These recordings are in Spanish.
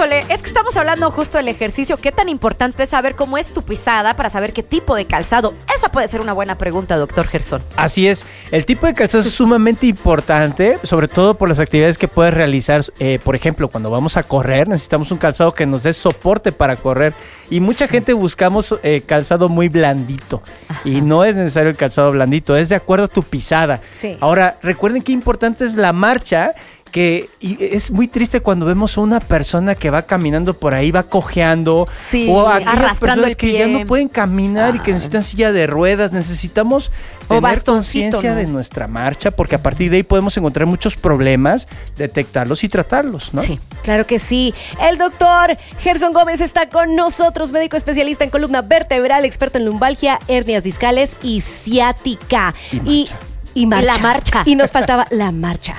Híjole, es que estamos hablando justo del ejercicio. ¿Qué tan importante es saber cómo es tu pisada para saber qué tipo de calzado? Esa puede ser una buena pregunta, doctor Gerson. Así es. El tipo de calzado es sumamente importante, sobre todo por las actividades que puedes realizar. Por ejemplo, cuando vamos a correr, necesitamos un calzado que nos dé soporte para correr. Y mucha gente buscamos calzado muy blandito. Ajá. Y no es necesario el calzado blandito, es de acuerdo a tu pisada. Sí. Ahora, recuerden qué importante es la marcha. Que es muy triste cuando vemos a una persona que va caminando por ahí, va cojeando, sí, o a aquellas arrastrando personas que ya no pueden caminar y que necesitan silla de ruedas. Necesitamos tener conciencia, ¿no?, de nuestra marcha, porque a partir de ahí podemos encontrar muchos problemas, detectarlos y tratarlos, ¿no? Sí, claro que sí. El doctor Gerson Gómez está con nosotros, médico especialista en columna vertebral, experto en lumbalgia, hernias discales y ciática. Y marcha. La marcha. Y nos faltaba la marcha.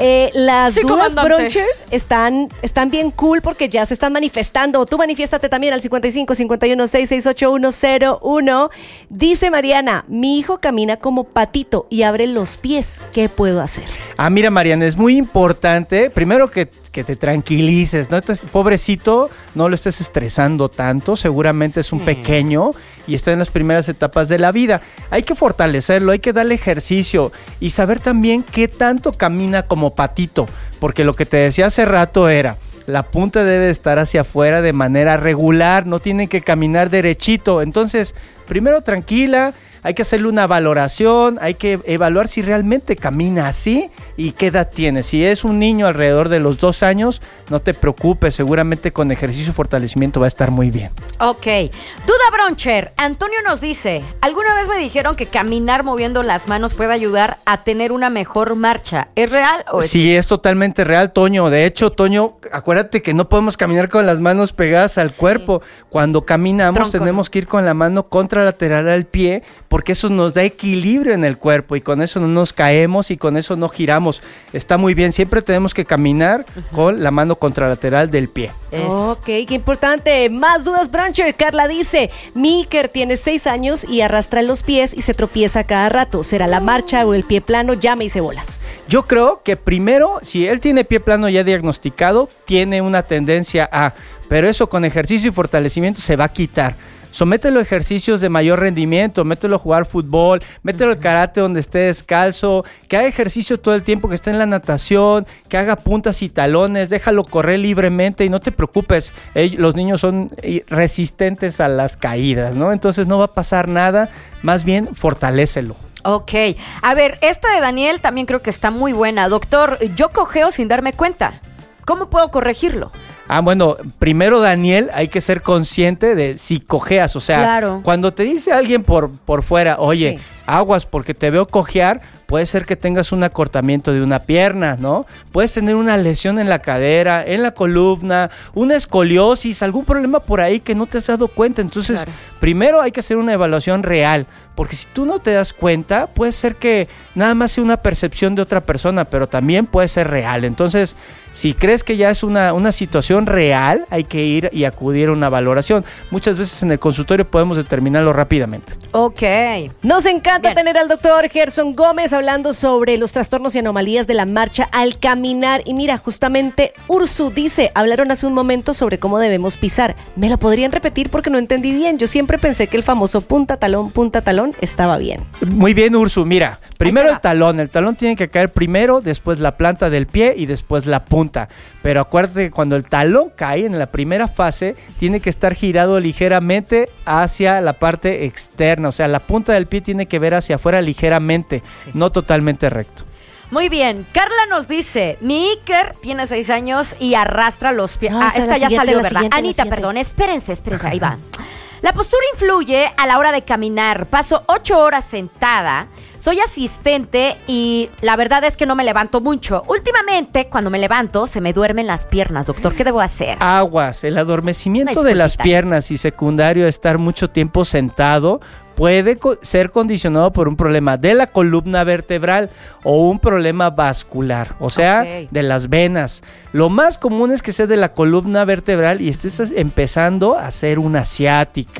Las dudas Bronchers están bien cool porque ya se están manifestando. Tú manifiéstate también al 55 51 668 101. Dice Mariana, mi hijo camina como patito y abre los pies. ¿Qué puedo hacer? Mira, Mariana, es muy importante, primero que te tranquilices, ¿no? Pobrecito, no lo estés estresando tanto, seguramente es un pequeño y está en las primeras etapas de la vida. Hay que fortalecerlo, hay que darle ejercicio y saber también qué tanto camina como patito, porque lo que te decía hace rato era, la punta debe estar hacia afuera de manera regular, no tiene que caminar derechito. Entonces, primero tranquila, hay que hacerle una valoración, hay que evaluar si realmente camina así y qué edad tiene. Si es un niño alrededor de los 2 años, no te preocupes, seguramente con ejercicio y fortalecimiento va a estar muy bien. Ok. Duda Broncher, Antonio nos dice, ¿alguna vez me dijeron que caminar moviendo las manos puede ayudar a tener una mejor marcha? ¿Es real o es...? Sí, es totalmente real, Toño. De hecho, Toño, acuérdate que no podemos caminar con las manos pegadas al cuerpo. Cuando caminamos tenemos que ir con la mano contralateral al pie, porque eso nos da equilibrio en el cuerpo y con eso no nos caemos y con eso no giramos. Está muy bien, siempre tenemos que caminar con la mano contralateral del pie. Eso. Ok, qué importante. Más dudas, Broncher. Carla dice, mi Iker tiene 6 años y arrastra los pies y se tropieza cada rato. ¿Será la marcha o el pie plano? Ya me hice bolas. Yo creo que primero, si él tiene pie plano ya diagnosticado, tiene una tendencia a, pero eso con ejercicio y fortalecimiento se va a quitar. Somételo a ejercicios de mayor rendimiento, mételo a jugar fútbol, mételo al karate donde esté descalzo, que haga ejercicio todo el tiempo, que esté en la natación, que haga puntas y talones, déjalo correr libremente y no te preocupes, los niños son resistentes a las caídas, ¿no? Entonces no va a pasar nada, más bien fortalécelo. Ok, a ver, esta de Daniel también creo que está muy buena. Doctor, yo cojeo sin darme cuenta. ¿Cómo puedo corregirlo? Bueno, primero, Daniel, hay que ser consciente de si cojeas, o sea, cuando te dice alguien por fuera, oye, aguas porque te veo cojear, puede ser que tengas un acortamiento de una pierna, ¿no? Puedes tener una lesión en la cadera, en la columna, una escoliosis, algún problema por ahí que no te has dado cuenta. Entonces, primero hay que hacer una evaluación real, porque si tú no te das cuenta, puede ser que nada más sea una percepción de otra persona, pero también puede ser real. Entonces, si crees que ya es una situación real, hay que ir y acudir a una valoración. Muchas veces en el consultorio podemos determinarlo rápidamente. Ok. Nos encanta tener al doctor Gerson Gómez hablando sobre los trastornos y anomalías de la marcha al caminar. Y mira, justamente Ursu dice, hablaron hace un momento sobre cómo debemos pisar. ¿Me lo podrían repetir porque no entendí bien? Yo siempre pensé que el famoso punta talón estaba bien. Muy bien, Ursu. Mira, primero el talón tiene que caer primero, después la planta del pie y después la punta. Pero acuérdate que cuando el talón cae en la primera fase, tiene que estar girado ligeramente hacia la parte externa. O sea, la punta del pie tiene que ver hacia afuera ligeramente, no totalmente recto. Muy bien, Carla nos dice, mi Iker tiene 6 años y arrastra los pies. Esta ya salió, ¿verdad? Anita, perdón, espérense, ahí va. La postura influye a la hora de caminar. Paso 8 horas sentada. Soy asistente y la verdad es que no me levanto mucho. Últimamente, cuando me levanto, se me duermen las piernas. Doctor, ¿qué debo hacer? Aguas, el adormecimiento de las piernas y secundario a estar mucho tiempo sentado puede ser condicionado por un problema de la columna vertebral o un problema vascular, o sea, de las venas. Lo más común es que sea de la columna vertebral y estés empezando a hacer una ciática.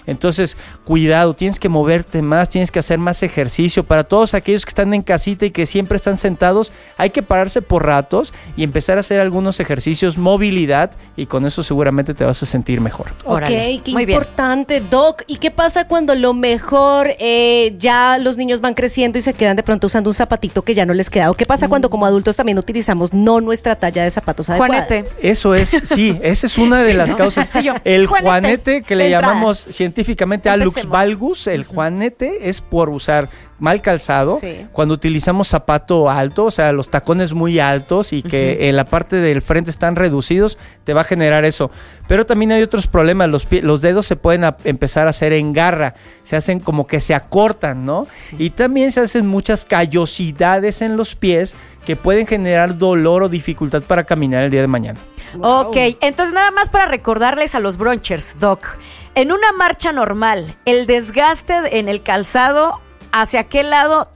Entonces, cuidado, tienes que moverte más, tienes que hacer más ejercicio. Para todos aquellos que están en casita y que siempre están sentados, hay que pararse por ratos y empezar a hacer algunos ejercicios, movilidad, y con eso seguramente te vas a sentir mejor. Qué importante, Doc. ¿Y qué pasa cuando lo mejor ya los niños van creciendo y se quedan de pronto usando un zapatito que ya no les queda? ¿O qué pasa cuando como adultos también utilizamos no nuestra talla de zapatos adecuada? Juanete. Eso es, sí, esa es una de las causas. El juanete, que le llamamos científicamente Alux valgus, el juanete es por usar mal calzado, cuando utilizamos zapato alto, o sea, los tacones muy altos y que en la parte del frente están reducidos, te va a generar eso. Pero también hay otros problemas, los dedos se pueden empezar a hacer en garra, se hacen como que se acortan, ¿no? Sí. Y también se hacen muchas callosidades en los pies que pueden generar dolor o dificultad para caminar el día de mañana. Wow. Ok, entonces nada más para recordarles a los brunchers, Doc, en una marcha normal, el desgaste en el calzado, ¿hacia qué lado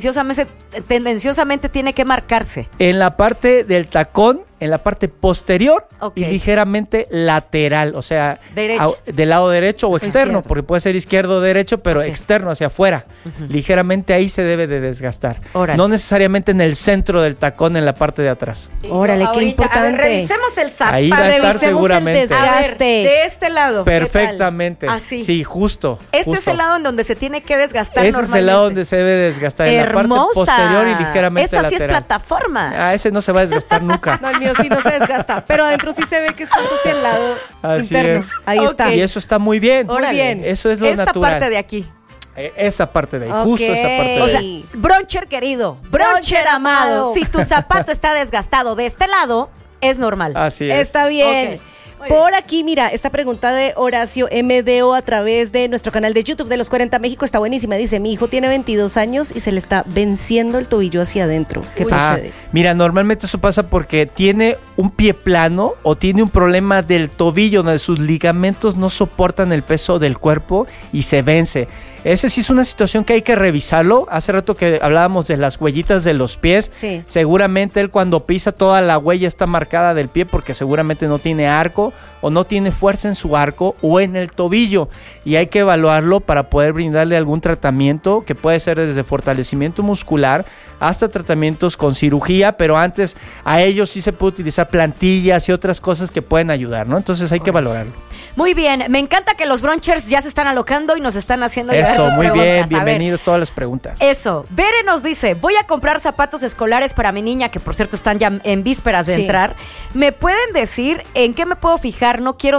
tendenciosamente tiene que marcarse? En la parte del tacón, en la parte posterior y ligeramente lateral, o sea, del lado derecho o externo, porque puede ser izquierdo o derecho, pero externo hacia afuera. Ligeramente ahí se debe de desgastar. Órale. No necesariamente en el centro del tacón, en la parte de atrás. Órale, qué importante. A ver, revisemos el zapato. Ahí va a estar seguramente. El desgaste. A ver, de este lado. Perfectamente. Así. Sí, justo. Es el lado en donde se tiene que desgastar normalmente. Ese es el lado donde se debe desgastar, en la parte posterior y ligeramente lateral. Esa sí es plataforma. Ese no se va a desgastar nunca. No, el mío sí no se desgasta, pero adentro sí se ve que está hacia el lado interno. Es. Ahí está. Y eso está muy bien. Muy bien. Eso es lo natural. Esta parte de aquí. Esa parte de ahí, justo esa parte de ahí. O sea, bruncher querido, bruncher amado, si tu zapato está desgastado de este lado, es normal. Así es. Está bien. Por aquí, mira, esta pregunta de Horacio MDO a través de nuestro canal de YouTube de Los 40 México está buenísima. Dice, mi hijo tiene 22 años y se le está venciendo el tobillo hacia adentro. ¿Qué procede? Mira, normalmente eso pasa porque tiene un pie plano o tiene un problema del tobillo donde sus ligamentos no soportan el peso del cuerpo y se vence. Esa sí es una situación que hay que revisarlo. Hace rato que hablábamos de las huellitas de los pies. Sí. Seguramente él cuando pisa toda la huella está marcada del pie porque seguramente no tiene arco o no tiene fuerza en su arco o en el tobillo. Y hay que evaluarlo para poder brindarle algún tratamiento que puede ser desde fortalecimiento muscular hasta tratamientos con cirugía, pero antes a ellos sí se puede utilizar plantillas y otras cosas que pueden ayudar, ¿no? Entonces hay que valorarlo. Muy bien, me encanta que los brunchers ya se están alocando y nos están haciendo eso, sus muy preguntas. Bien, bienvenidos todas las preguntas. Eso, Bere nos dice, voy a comprar zapatos escolares para mi niña, que por cierto están ya en vísperas de entrar. ¿Me pueden decir en qué me puedo fijar? No quiero